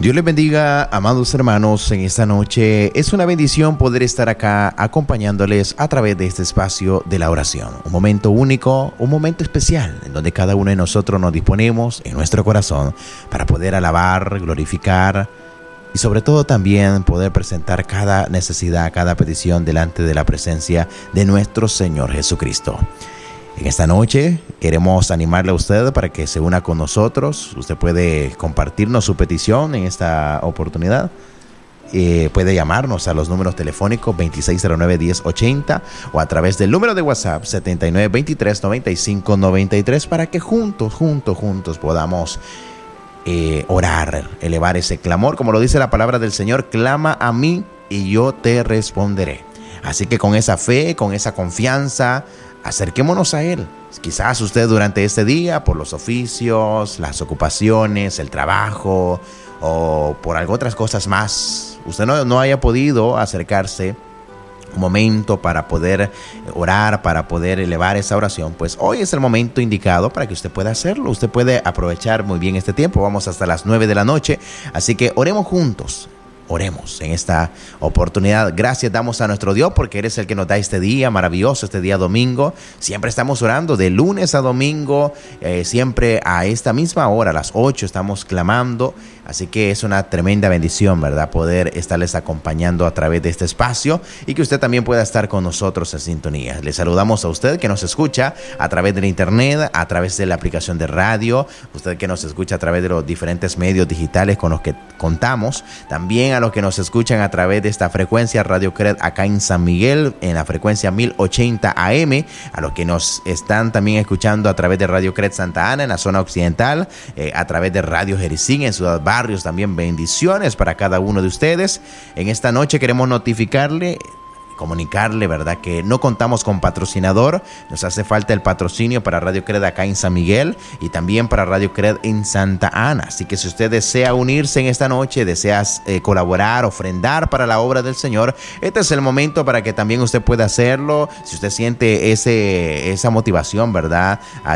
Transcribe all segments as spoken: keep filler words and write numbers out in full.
Dios les bendiga, amados hermanos, en esta noche. Es una bendición poder estar acá acompañándoles a través de este espacio de la oración. Un momento único, un momento especial, en donde cada uno de nosotros nos disponemos en nuestro corazón para poder alabar, glorificar y sobre todo también poder presentar cada necesidad, cada petición delante de la presencia de nuestro Señor Jesucristo. En esta noche queremos animarle a usted para que se una con nosotros. Usted puede compartirnos su petición en esta oportunidad. Eh, puede llamarnos a los números telefónicos veintiséis cero nueve, diez ochenta o a través del número de WhatsApp setenta y nueve veintitrés, noventa y cinco noventa y tres para que juntos, juntos, juntos podamos eh, orar, elevar ese clamor. Como lo dice la palabra del Señor, clama a mí y yo te responderé. Así que con esa fe, con esa confianza, acerquémonos a Él. Quizás usted durante este día, por los oficios, las ocupaciones, el trabajo o por algo otras cosas más, usted no, no haya podido acercarse un momento para poder orar, para poder elevar esa oración. Pues hoy es el momento indicado para que usted pueda hacerlo. Usted puede aprovechar muy bien este tiempo. Vamos hasta las nueve de la noche. Así que oremos juntos. Oremos en esta oportunidad. Gracias damos a nuestro Dios porque eres el que nos da este día maravilloso, este día domingo. Siempre estamos orando de lunes a domingo, eh, siempre a esta misma hora, a las ocho, estamos clamando. Así que es una tremenda bendición, ¿verdad? Poder estarles acompañando a través de este espacio y que usted también pueda estar con nosotros en sintonía. Le saludamos a usted que nos escucha a través del internet, a través de la aplicación de radio, usted que nos escucha a través de los diferentes medios digitales con los que contamos, también a los que nos escuchan a través de esta frecuencia Radio Cred acá en San Miguel, en la frecuencia mil ochenta A M, a los que nos están también escuchando a través de Radio Cred Santa Ana en la zona occidental, eh, a través de Radio Jericín en Ciudad Barrios, también bendiciones para cada uno de ustedes. En esta noche queremos notificarle, comunicarle, ¿verdad?, que no contamos con patrocinador. Nos hace falta el patrocinio para Radio Cred acá en San Miguel y también para Radio Cred en Santa Ana. Así que si usted desea unirse en esta noche, desea eh, colaborar, ofrendar para la obra del Señor, este es el momento para que también usted pueda hacerlo. Si usted siente ese, esa motivación, ¿verdad?,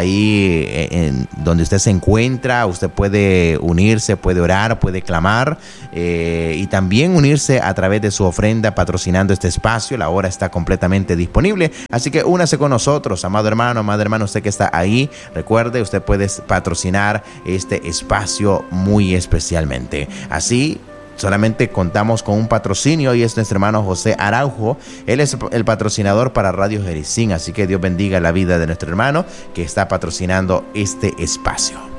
ahí en donde usted se encuentra, usted puede unirse, puede orar, puede clamar eh, y también unirse a través de su ofrenda patrocinando este espacio. La hora está completamente disponible, así que únase con nosotros, amado hermano, amada hermana, usted que está ahí. Recuerde, usted puede patrocinar este espacio muy especialmente. Así, solamente contamos con un patrocinio y es nuestro hermano José Araujo. Él es el patrocinador para Radio Jericín, así que Dios bendiga la vida de nuestro hermano que está patrocinando este espacio.